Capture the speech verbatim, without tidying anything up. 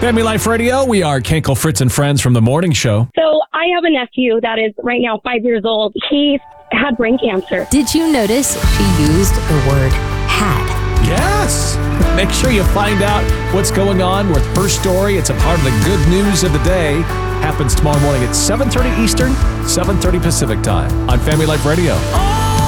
Family Life Radio, we are Kenkel, Fritz, and Friends from the Morning Show. So I have a nephew that is right now five years old. He had brain cancer. Did you notice she used the word had? Yes! Make sure you find out what's going on with her story. It's a part of the good news of the day. Happens tomorrow morning at seven thirty Eastern, seven thirty Pacific time on Family Life Radio.